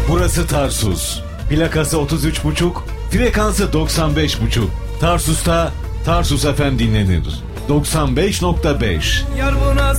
Burası Tarsus. Plakası 33,5, frekansı 95,5. Tarsus'ta Tarsus FM dinlenir. 95,5. Yar buna